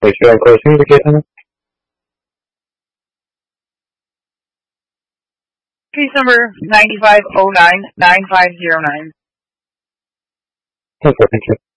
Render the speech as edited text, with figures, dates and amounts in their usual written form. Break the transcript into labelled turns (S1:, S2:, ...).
S1: Please go and close indicator.
S2: Case number 9509-9509.
S1: Okay, thank you.